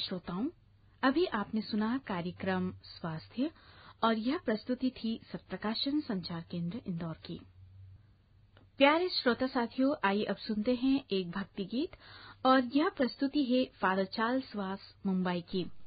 श्रोताओं, अभी आपने सुना कार्यक्रम स्वास्थ्य और यह प्रस्तुति थी सत्प्रकाशन संचार केंद्र इंदौर की। प्यारे श्रोता साथियों, आइए अब सुनते हैं एक भक्ति गीत और यह प्रस्तुति है फादर चार्ल्स वास मुंबई की।